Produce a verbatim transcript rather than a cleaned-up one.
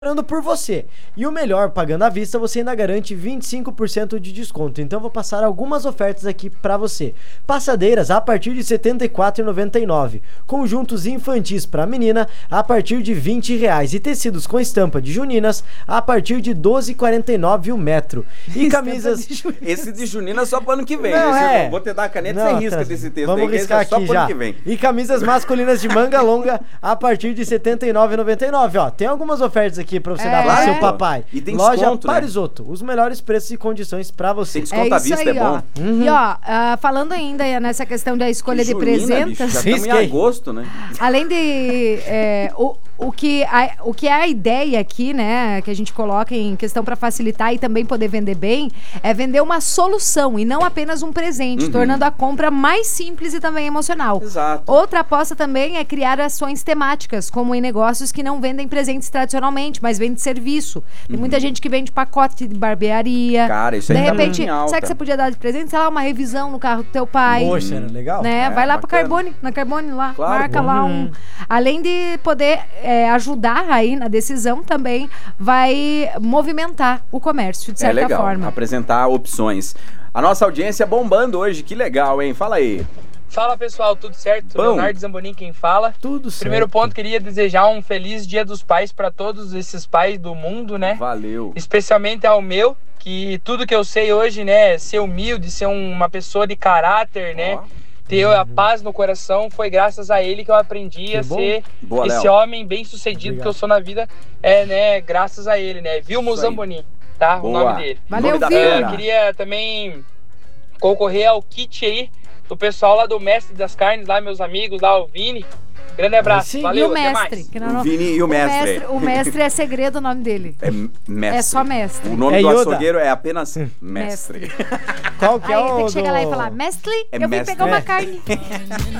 Esperando por você. E o melhor, pagando à vista, você ainda garante vinte e cinco por cento de desconto. Então vou passar algumas ofertas aqui pra você. Passadeiras a partir de setenta e quatro reais e noventa e nove centavos. Conjuntos infantis pra menina a partir de vinte reais. E tecidos com estampa de juninas a partir de doze reais e quarenta e nove centavos o metro. E camisas... Esse de junina é só pro ano que vem. Não, Esse é. Eu vou te dar a caneta Não, sem risca tá... desse texto. Vamos aí, riscar é só aqui pro já. ano que vem. E camisas masculinas de manga longa a partir de setenta e nove reais e noventa e nove centavos. Ó, tem algumas ofertas aqui pra você É. dar pro Claro. seu papai. E tem Loja desconto, né? Parisotto. Os melhores preços e condições pra você. Tem desconto à isso vista, aí, é ó. bom. E ó, ah, falando ainda nessa questão da escolha de Junina, bicho, presentes, já estamos em Risquei. agosto, né? além de é, o, o, que a, o que é a ideia aqui, né, que a gente coloca em questão para facilitar e também poder vender bem, é vender uma solução e não apenas um presente, Uhum. tornando a compra mais simples e também emocional. Exato. Outra aposta também é criar ações temáticas, como em negócios que não vendem presentes tradicionalmente, mas vendem serviço. Tem muita gente que vende pacote de barbearia. Cara, isso aí De tá repente, muito em alta. sabe que você podia dar de presente? Sei lá, uma revisão no carro do teu pai. Poxa, era legal. Né? É, Vai lá pro bacana. Carbone, na Carbone lá, Claro, marca bom. lá um... Além de poder é, ajudar aí na decisão, também vai movimentar o comércio, de É certa legal, forma. apresentar opções. A nossa audiência bombando hoje, que legal, hein? Fala aí. Fala pessoal, tudo certo? Bom. Leonardo Zambonin quem fala. Tudo certo. Primeiro ponto, queria desejar um feliz Dia dos Pais para todos esses pais do mundo, né? Valeu. Especialmente ao meu, que tudo que eu sei hoje, né, é ser humilde, ser um- uma pessoa de caráter, né? Ó. Ter a paz no coração, foi graças a ele que eu aprendi Que a bom. ser Boa, esse Léo. homem bem sucedido Obrigado. que eu sou na vida, é, né, graças a ele, né? Vilmo Isso aí. Zambonin, tá? Boa. O nome dele. Valeu, Nome da Vilmo. É, fera. eu queria também concorrer ao kit aí do pessoal lá do Mestre das Carnes, lá, meus amigos, lá, o Vini. Grande abraço, Sim. E valeu, o até mestre? mais. Que O não, Vini e o mestre. O mestre é segredo o nome dele. É mestre. É só mestre. O nome É do Yoda. açougueiro é apenas mestre. Qual que Aí é o tem que chegar lá e do- falar, mestre, É eu vim mestre. pegar uma É. carne.